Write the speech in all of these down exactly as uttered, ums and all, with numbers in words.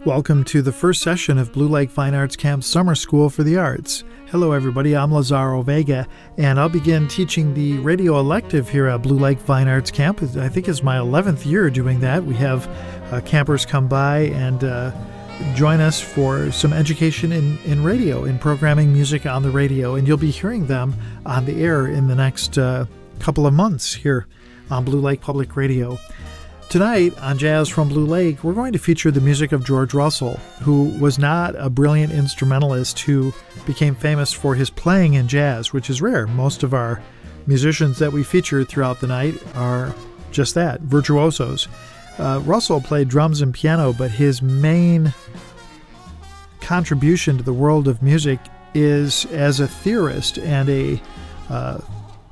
Welcome to the first session of Blue Lake Fine Arts Camp Summer School for the Arts. Hello everybody, I'm Lazaro Vega, and I'll begin teaching the radio elective here at Blue Lake Fine Arts Camp. I think it's my eleventh year doing that. We have uh, campers come by and uh, join us for some education in, in radio, in programming music on the radio, and you'll be hearing them on the air in the next uh, couple of months here on Blue Lake Public Radio. Tonight on Jazz from Blue Lake, we're going to feature the music of George Russell, who was not a brilliant instrumentalist who became famous for his playing in jazz, which is rare. Most of our musicians that we feature throughout the night are just that, virtuosos. Uh, Russell played drums and piano, but his main contribution to the world of music is as a theorist and a uh,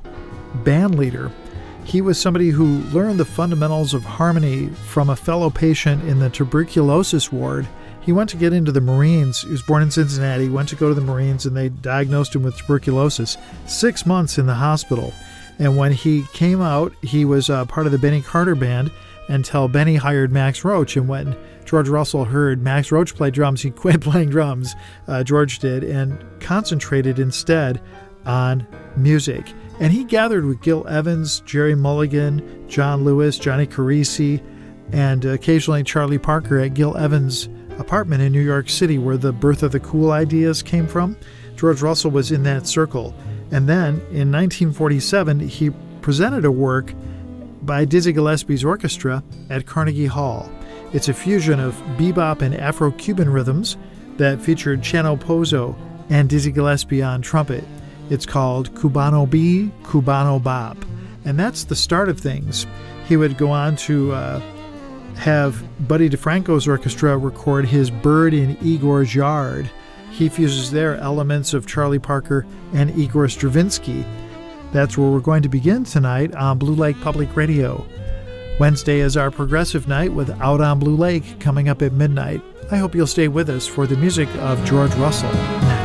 band leader. He was somebody who learned the fundamentals of harmony from a fellow patient in the tuberculosis ward. He went to get into the Marines. He was born in Cincinnati, went to go to the Marines, and they diagnosed him with tuberculosis. Six months in the hospital. And when he came out, he was uh, part of the Benny Carter Band until Benny hired Max Roach. And when George Russell heard Max Roach play drums, he quit playing drums, uh, George did, and concentrated instead on music. And he gathered with Gil Evans, Jerry Mulligan, John Lewis, Johnny Carisi, and occasionally Charlie Parker at Gil Evans' apartment in New York City, where the birth of the cool ideas came from. George Russell was in that circle. And then in nineteen forty-seven, he presented a work by Dizzy Gillespie's orchestra at Carnegie Hall. It's a fusion of bebop and Afro-Cuban rhythms that featured Chano Pozo and Dizzy Gillespie on trumpet. It's called Cubano B, Cubano Bop. And that's the start of things. He would go on to uh, have Buddy DeFranco's orchestra record his Bird in Igor's Yard. He fuses their elements of Charlie Parker and Igor Stravinsky. That's where we're going to begin tonight on Blue Lake Public Radio. Wednesday is our progressive night with Out on Blue Lake coming up at midnight. I hope you'll stay with us for the music of George Russell now.